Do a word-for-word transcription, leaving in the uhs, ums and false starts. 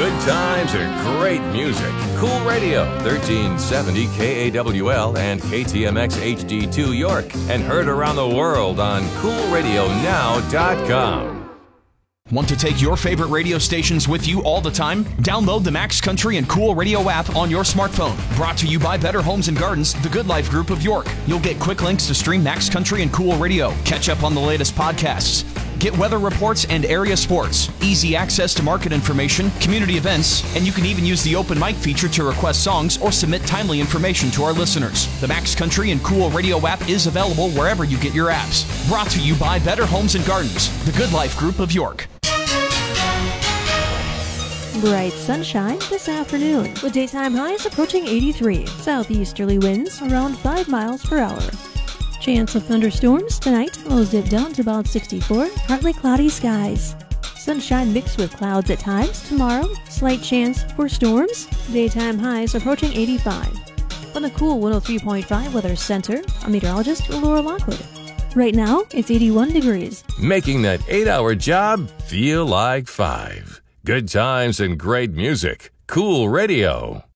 Good times and great music. Cool Radio, thirteen seventy K A W L and K T M X H D two York. And heard around the world on cool radio now dot com. Want to take your favorite radio stations with you all the time? Download the Max Country and Cool Radio app on your smartphone. Brought to you by Better Homes and Gardens, the Good Life Group of York. You'll get quick links to stream Max Country and Cool Radio, catch up on the latest podcasts, get weather reports and area sports, easy access to market information, community events, and you can even use the open mic feature to request songs or submit timely information to our listeners. The Max Country and Cool Radio app is available wherever you get your apps. Brought to you by Better Homes and Gardens, the Good Life Group of York. Bright sunshine this afternoon, with daytime highs approaching eighty-three. Southeasterly winds around five miles per hour. Chance of thunderstorms tonight, lows dip down to about sixty-four, partly cloudy skies. Sunshine mixed with clouds at times tomorrow, slight chance for storms, daytime highs approaching eighty-five. On the cool one oh three point five Weather Center, I'm meteorologist Laura Lockwood. Right now, it's eighty-one degrees. Making that eight-hour job feel like five. Good times and great music. Cool Radio.